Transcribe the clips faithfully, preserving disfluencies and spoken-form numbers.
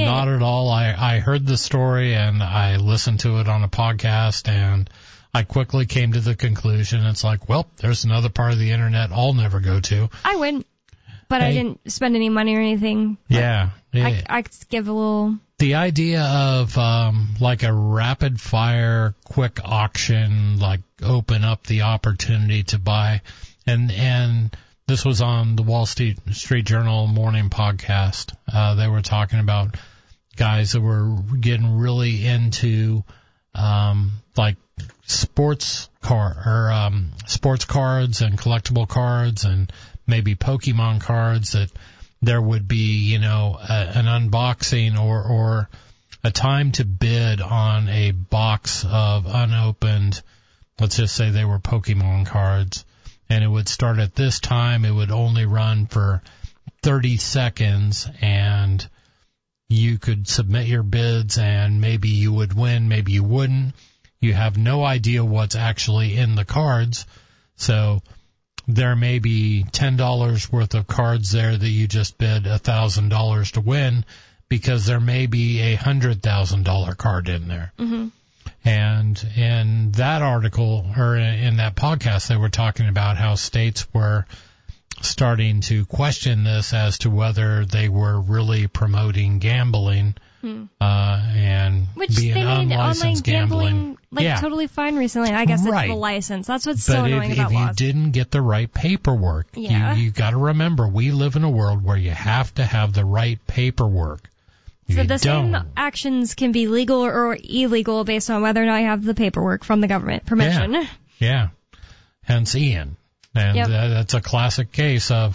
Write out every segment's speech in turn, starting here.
not at all. I, I heard the story and I listened to it on a podcast, and I quickly came to the conclusion, it's like, well, there's another part of the internet I'll never go to. I went, but hey, I didn't spend any money or anything. Yeah. yeah. I, I could give a little... The idea of um, like a rapid fire, quick auction, like open up the opportunity to buy, and and this was on the Wall Street, Street Journal morning podcast. Uh, they were talking about guys that were getting really into um, like sports car or um, sports cards and collectible cards and maybe Pokemon cards that. There would be, you know, a, an unboxing or, or a time to bid on a box of unopened, let's just say they were Pokemon cards, and it would start at this time. It would only run for thirty seconds, and you could submit your bids, and maybe you would win, maybe you wouldn't. You have no idea what's actually in the cards, so... There may be ten dollars worth of cards there that you just bid one thousand dollars to win because there may be a one hundred thousand dollars card in there. Mm-hmm. And in that article, or in that podcast, they were talking about how states were starting to question this as to whether they were really promoting gambling hmm. uh, and Which being they made unlicensed online gambling. gambling like yeah. totally fine recently. I guess right. it's the license. That's what's but so annoying if, about if laws. you didn't get the right paperwork, yeah. you you got to remember we live in a world where you have to have the right paperwork. If so you the don't, same actions can be legal or illegal based on whether or not you have the paperwork from the government permission. Yeah. yeah. Hence Ian. And yep. uh, that's a classic case of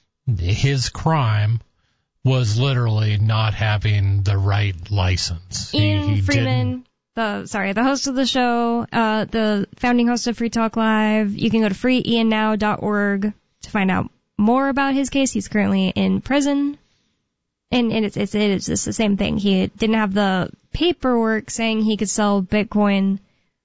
his crime was literally not having the right license. Ian he, he Freeman, didn't... the sorry, the host of the show, uh, the founding host of Free Talk Live. You can go to free ian now dot org to find out more about his case. He's currently in prison. And, and it's, it's, it's just the same thing. He didn't have the paperwork saying he could sell Bitcoin,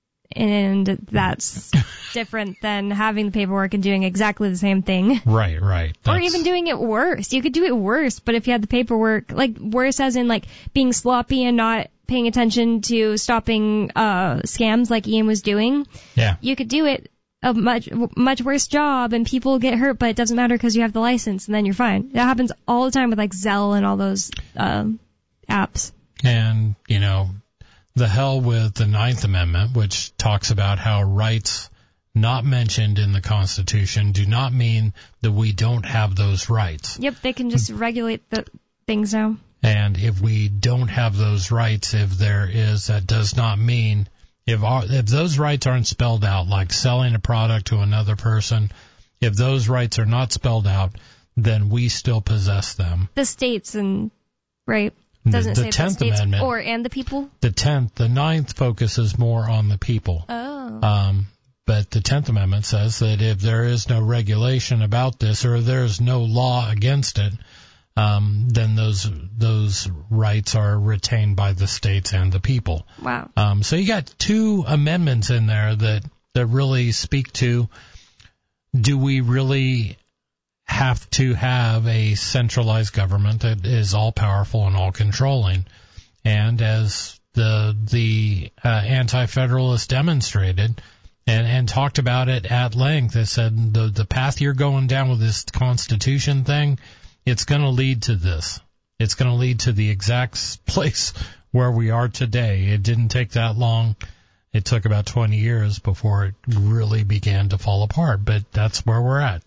and that's different than having the paperwork and doing exactly the same thing. Right, right. That's... Or even doing it worse. You could do it worse, but if you had the paperwork, like worse as in like being sloppy and not paying attention to stopping uh scams like Ian was doing, yeah. you could do it a much much worse job and people get hurt, but it doesn't matter because you have the license and then you're fine. That happens all the time with like Zelle and all those uh, apps. And, you know, the hell with the Ninth Amendment, which talks about how rights not mentioned in the Constitution do not mean that we don't have those rights. Yep, they can just regulate the things now. And if we don't have those rights, if there is, that does not mean... If, our, if those rights aren't spelled out, like selling a product to another person, if those rights are not spelled out, then we still possess them. The states and, right, doesn't the, the the say tenth the states Amendment, or and the people? The tenth, the ninth focuses more on the people. Oh. Um, but the tenth Amendment says that if there is no regulation about this or there is no law against it, Um, then those those rights are retained by the states and the people. Wow. Um, so you got two amendments in there that, that really speak to, do we really have to have a centralized government that is all-powerful and all-controlling? And as the the uh, anti-federalists demonstrated and, and talked about it at length, they said the, the path you're going down with this Constitution thing, it's going to lead to this. It's going to lead to the exact place where we are today. It didn't take that long. It took about twenty years before it really began to fall apart, but that's where we're at.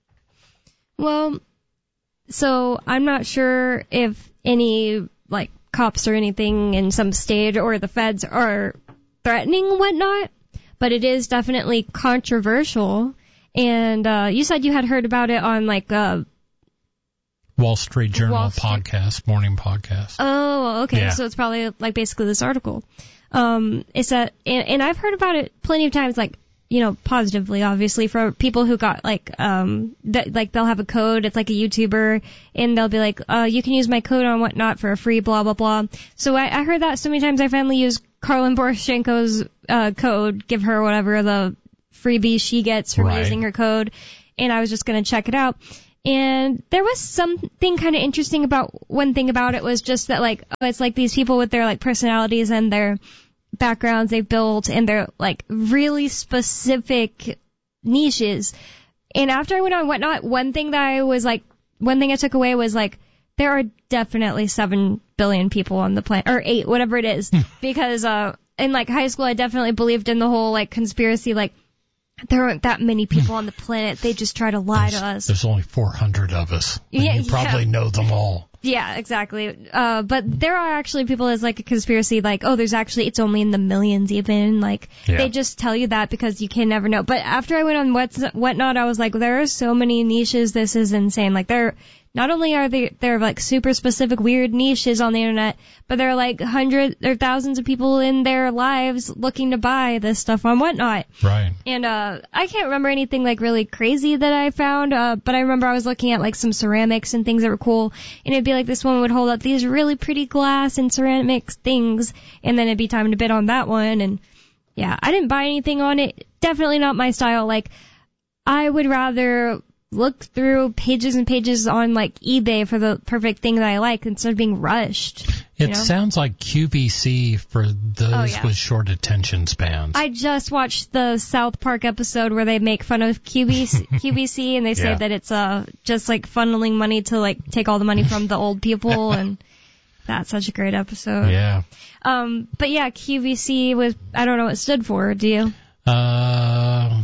Well, so I'm not sure if any, like, cops or anything in some state or the feds are threatening whatnot, but it is definitely controversial. And uh, you said you had heard about it on, like, uh, Wall Street Journal Wall Street. podcast, morning podcast. Oh, okay. Yeah. So it's probably like basically this article. Um, it's that, and, and I've heard about it plenty of times, like, you know, positively, obviously, for people who got like, um, that, like they'll have a code. It's like a YouTuber, and they'll be like, uh, you can use my code on whatnot for a free blah blah blah. So I, I heard that so many times. I finally used Karlin Poroshenko's uh, code, give her whatever the freebie she gets from right. using her code, and I was just gonna check it out. And there was something kind of interesting about, one thing about it was just that, like, oh, it's like these people with their, like, personalities and their backgrounds they've built and their, like, really specific niches. And after I went on Whatnot, one thing that I was, like, one thing I took away was, like, there are definitely seven billion people on the planet, or eight, whatever it is. Because, uh, in, like, high school, I definitely believed in the whole, like, conspiracy, like, there aren't that many people on the planet. They just try to lie there's, to us. There's only four hundred of us. And yeah, you probably yeah. know them all. Yeah, exactly. Uh, but there are actually people as like a conspiracy, like, oh, there's actually, it's only in the millions even. Like, yeah. they just tell you that because you can never know. But after I went on What's, Whatnot, I was like, there are so many niches. This is insane. Like, there, not only are they, there are like super specific weird niches on the internet, but there are like hundreds or thousands of people in their lives looking to buy this stuff on Whatnot. Right. And, uh, I can't remember anything like really crazy that I found, uh, but I remember I was looking at like some ceramics and things that were cool, and it'd be like this woman would hold up these really pretty glass and ceramics things, and then it'd be time to bid on that one, and yeah, I didn't buy anything on it. Definitely not my style. Like, I would rather look through pages and pages on like eBay for the perfect thing that I like instead of being rushed. It you know? sounds like Q V C for those Oh, yeah. with short attention spans. I just watched the South Park episode where they make fun of Q V C, Q V C and they say Yeah. that it's uh just like funneling money to like take all the money from the old people, and that's such a great episode. Yeah. Um, but yeah, Q V C was, I don't know what it stood for. Do you? Uh,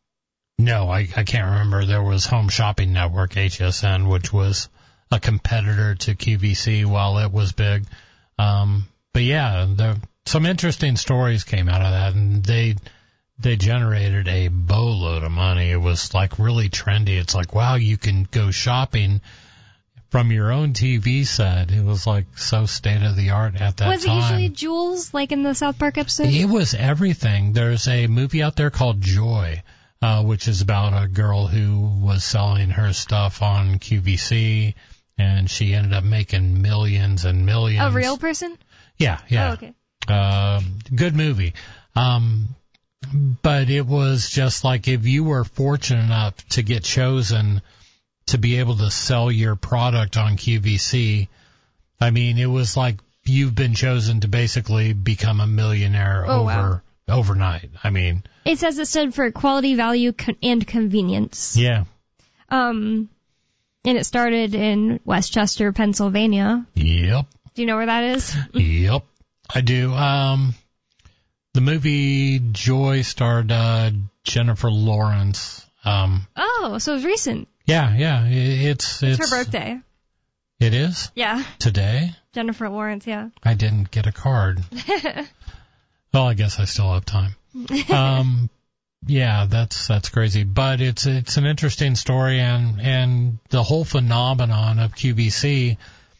no, I, I can't remember. There was Home Shopping Network, H S N, which was a competitor to Q V C while it was big. Um, but yeah, there, some interesting stories came out of that, and they they generated a boatload of money. It was like really trendy. It's like, wow, you can go shopping from your own T V set. It was like so state of the art at that Was time. it usually jewels, like in the South Park episode? It was everything. There's a movie out there called Joy, uh, which is about a girl who was selling her stuff on Q V C, and she ended up making millions and millions. A real person? Yeah, yeah. Oh, okay. Uh, good movie. Um, but it was just like if you were fortunate enough to get chosen to be able to sell your product on Q V C, I mean, it was like you've been chosen to basically become a millionaire Oh, over wow. overnight. I mean, It says it stood for quality, value, con- and convenience. yeah. Um, and it started in Westchester, Pennsylvania. Yep. Do you know where that is? Yep. I do. Um, the movie Joy starred uh, Jennifer Lawrence. Um, Oh, so it was recent. yeah, yeah. It, it's It's it's her birthday. It is Yeah. today. Jennifer Lawrence, yeah. I didn't get a card. Well, I guess I still have time. Um, yeah, that's that's crazy, but it's it's an interesting story, and and the whole phenomenon of Q V C,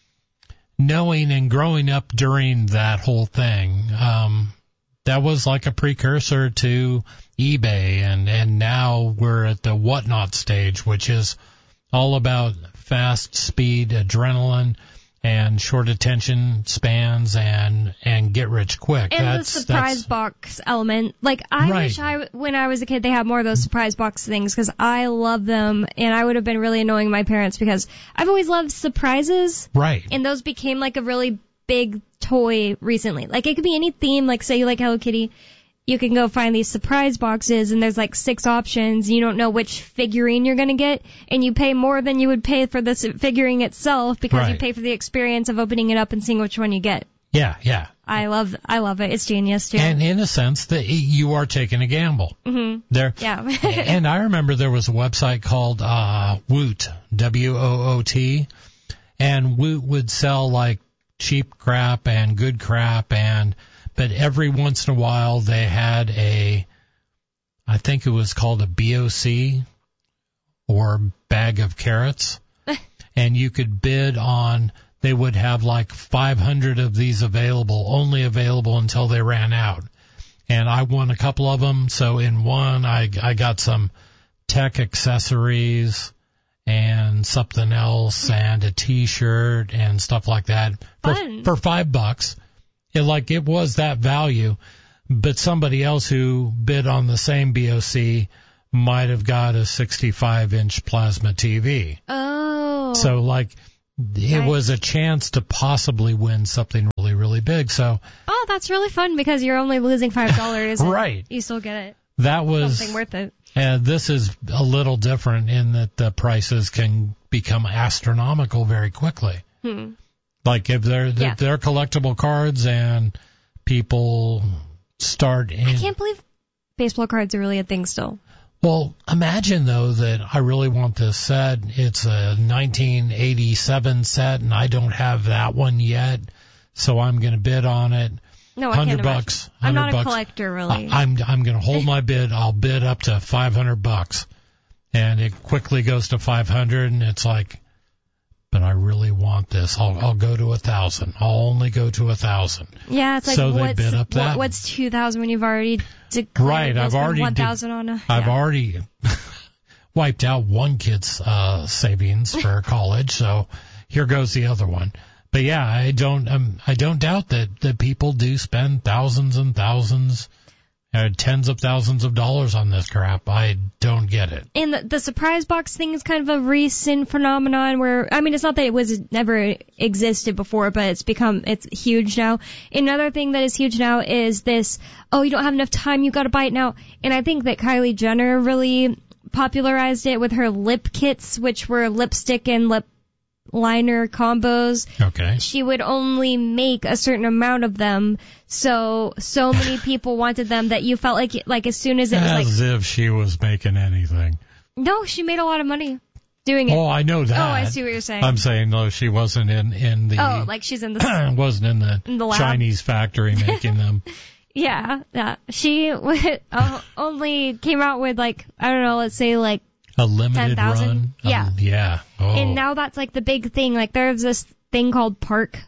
knowing and growing up during that whole thing, um, that was like a precursor to eBay, and and now we're at the Whatnot stage, which is all about fast speed, adrenaline, and short attention spans, and and get rich quick. And that's, the surprise that's, box element. Like, I Right. wish I, when I was a kid, they had more of those surprise box things, because I love them, and I would have been really annoying my parents, because I've always loved surprises, right. and those became like a really big toy recently. Like, it could be any theme, like say you like Hello Kitty, you can go find these surprise boxes, and there's like six options, and you don't know which figurine you're going to get, and you pay more than you would pay for this figurine itself, because you Right. pay for the experience of opening it up and seeing which one you get. Yeah, yeah. I love, I love it. It's genius too. And in a sense, that you are taking a gamble. hmm There. Yeah. And I remember there was a website called uh, Woot, W O O T, and Woot would sell like cheap crap and good crap, and but every once in a while they had a, I think it was called a B O C, or bag of carrots, and you could bid on, they would have like five hundred of these available, only available until they ran out. And I won a couple of them, so in one I, I got some tech accessories and something else and a t-shirt and stuff like that for, Fun. for five bucks. It, like, it was that value, but somebody else who bid on the same B O C might have got a sixty-five inch plasma T V. Oh. So, like, it Right. was a chance to possibly win something really, really big. So Oh, that's really fun because you're only losing five dollars. Right. You still get it. that was, Something worth it. and this is a little different in that the prices can become astronomical very quickly. Hmm. Like if they're, Yeah. if they're collectible cards and people start in. I can't believe baseball cards are really a thing still. Well, imagine though that I really want this set. It's a nineteen eighty-seven set, and I don't have that one yet, so I'm going to bid on it. No, I can't Hundred imagine. bucks. I'm Hundred not a bucks. collector, really. I, I'm I'm going to hold my bid. I'll bid up to five hundred bucks, and it quickly goes to five hundred, and it's like, but I really want this. I'll I'll go to a thousand. I'll only go to a thousand. Yeah, it's like So they what's, bid up that. what, what's two thousand when you've already declared Right, I've already one thousand on a. I've yeah. already wiped out one kid's uh, savings for college, so here goes the other one. But yeah, I don't um, I don't doubt that, that people do spend thousands and thousands, uh, tens of thousands of dollars on this crap. I don't get it. And the, the surprise box thing is kind of a recent phenomenon where, I mean, it's not that it was never existed before, but it's become, it's huge now. Another thing that is huge now is this, oh, you don't have enough time, you gotta buy it now. And I think that Kylie Jenner really popularized it with her lip kits, which were lipstick and lip liner combos. Okay. She would only make a certain amount of them, so so many people wanted them that you felt like like as soon as it was like, As if she was making anything. no, she made a lot of money doing it. Oh, I know that. Oh, I see what you're saying. I'm saying no, she wasn't in in the Oh, like she's in the wasn't in the, In the lab? Chinese factory making them. yeah, yeah. She would, uh, only came out with like I don't know, let's say like, A limited ten thousand? run. Yeah. Um, yeah. Oh. and now that's like the big thing. Like there's this thing called Park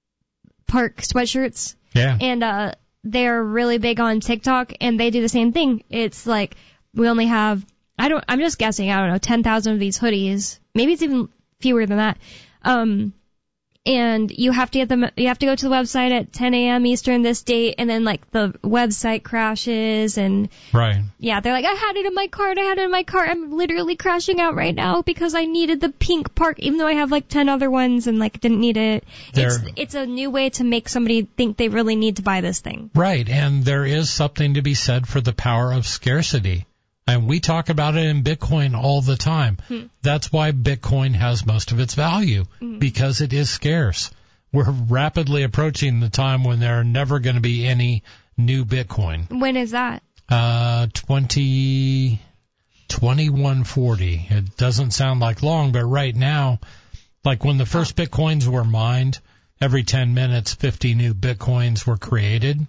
Park sweatshirts. yeah. And uh they're really big on TikTok, and they do the same thing. It's like we only have, I don't, I'm just guessing, I don't know, ten thousand of these hoodies. Maybe it's even fewer than that. Um, and you have to get them, you have to go to the website at ten a.m. Eastern this date, and then like the website crashes, and Right. yeah, they're like, I had it in my cart, I had it in my cart, I'm literally crashing out right now because I needed the pink Park, even though I have like ten other ones and like didn't need it. It's, They're- it's a new way to make somebody think they really need to buy this thing. Right. And there is something to be said for the power of scarcity. And we talk about it in Bitcoin all the time. Hmm. That's why Bitcoin has most of its value, Hmm. because it is scarce. We're rapidly approaching the time when there are never going to be any new Bitcoin. When is that? Uh, twenty, twenty-one forty. It doesn't sound like long, but right now, like when the first Bitcoins were mined, every ten minutes, fifty new Bitcoins were created.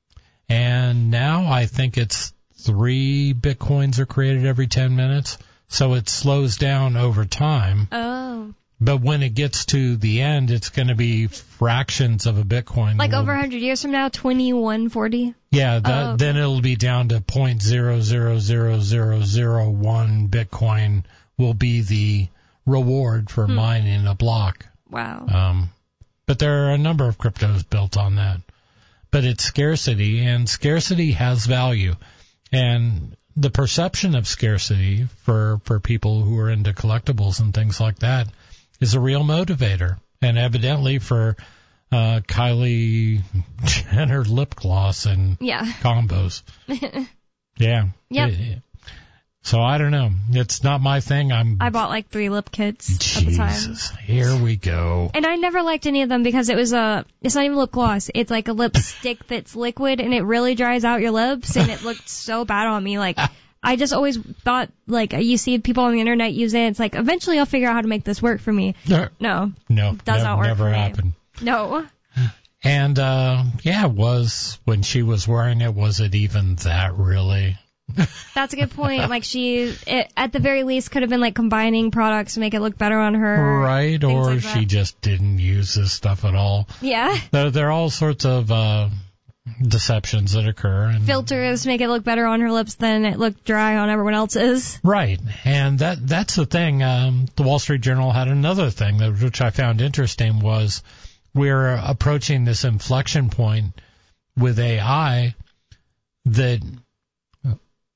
And now I think it's three Bitcoins are created every ten minutes. So it slows down over time. Oh. But when it gets to the end, it's going to be fractions of a Bitcoin. Like Will- over one hundred years from now, twenty-one forty? Yeah, that, Oh, okay. then it'll be down to zero point zero zero zero zero zero one Bitcoin will be the reward for Hmm. mining a block. Wow. Um, but there are a number of cryptos built on that. But it's scarcity, and scarcity has value. And the perception of scarcity for, for people who are into collectibles and things like that is a real motivator. And evidently for uh, Kylie Jenner lip gloss and Yeah. combos. Yeah. Yep. It- so I don't know. It's not my thing. I'm I bought like three lip kits at the time. Jesus. Here we go. And I never liked any of them because it was a, it's not even lip gloss. It's like a lipstick that's liquid and it really dries out your lips, and it looked so bad on me. Like, I just always thought, like, you see people on the internet use it. It's like, eventually I'll figure out how to make this work for me. No, No. no, Does not work never for me. happened. No. And uh yeah, was when she was wearing it, was it even that really? That's a good point. Like, she, it, at the very least, could have been like combining products to make it look better on her. Right, things or like she that. just didn't use this stuff at all. Yeah. There, there are all sorts of uh deceptions that occur. And, Filters make it look better on her lips than it looked dry on everyone else's. right, and that that's the thing. Um, the Wall Street Journal had another thing that which I found interesting was we're approaching this inflection point with A I that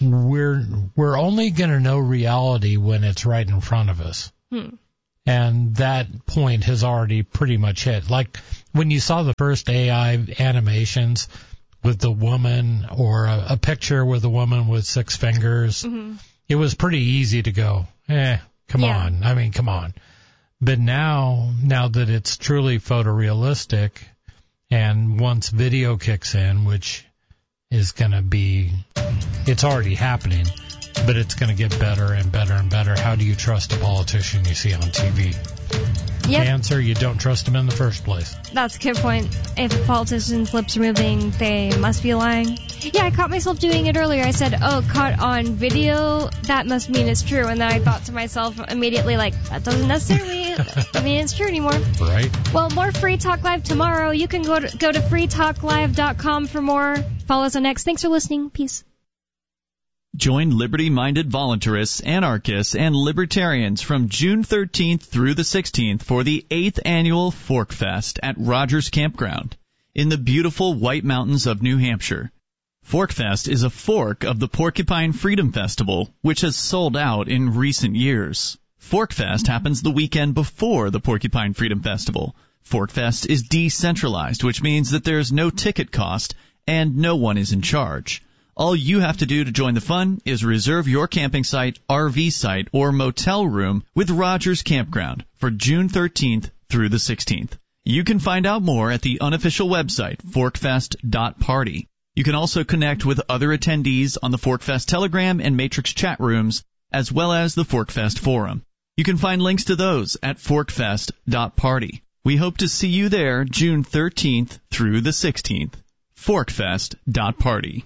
we're we're only going to know reality when it's right in front of us. Hmm. And that point has already pretty much hit. Like when you saw the first A I animations with the woman, or a, a picture with a woman with six fingers, mm-hmm. it was pretty easy to go, eh, come yeah. on. I mean, come on. But now, now that it's truly photorealistic, and once video kicks in, which is going to be, it's already happening, but it's going to get better and better and better. How do you trust a politician you see on T V? Yep. The answer, you don't trust them in the first place. That's a good point. If a politician's lips are moving, they must be lying. Yeah, I caught myself doing it earlier. I said, oh, caught on video, that must mean it's true. And then I thought to myself immediately, like, that doesn't necessarily mean it's true anymore. Right. Well, more Free Talk Live tomorrow. You can go to, go to free talk live dot com for more. Follow us on X. Thanks for listening. Peace. Join liberty-minded voluntarists, anarchists, and libertarians from June thirteenth through the sixteenth for the eighth Annual Fork Fest at Rogers Campground in the beautiful White Mountains of New Hampshire. Fork Fest is a fork of the Porcupine Freedom Festival, which has sold out in recent years. Fork Fest happens the weekend before the Porcupine Freedom Festival. Fork Fest is decentralized, which means that there's no ticket cost and no one is in charge. All you have to do to join the fun is reserve your camping site, R V site, or motel room with Rogers Campground for June thirteenth through the sixteenth. You can find out more at the unofficial website, forkfest dot party. You can also connect with other attendees on the Forkfest Telegram and Matrix chat rooms, as well as the Forkfest Forum. You can find links to those at forkfest dot party. We hope to see you there June thirteenth through the sixteenth. forkfest dot party.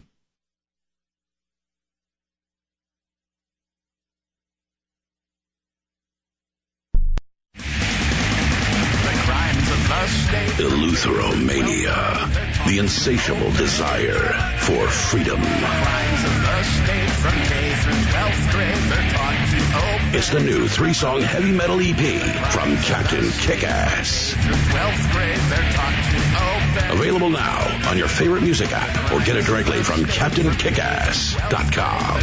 Eleutheromania, the insatiable desire for freedom. It's the new three-song heavy metal E P from Captain Kickass. Available now on your favorite music app, or get it directly from captain kickass dot com.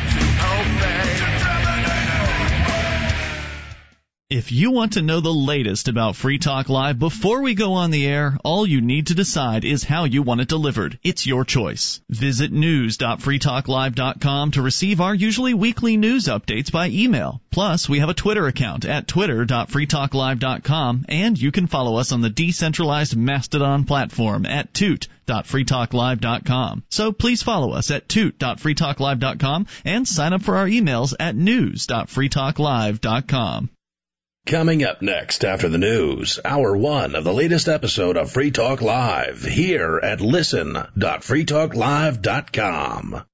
If you want to know the latest about Free Talk Live before we go on the air, all you need to decide is how you want it delivered. It's your choice. Visit news dot free talk live dot com to receive our usually weekly news updates by email. Plus, we have a Twitter account at twitter dot free talk live dot com, and you can follow us on the decentralized Mastodon platform at toot dot free talk live dot com. So please follow us at toot dot free talk live dot com and sign up for our emails at news dot free talk live dot com. Coming up next after the news, hour one of the latest episode of Free Talk Live here at listen dot free talk live dot com.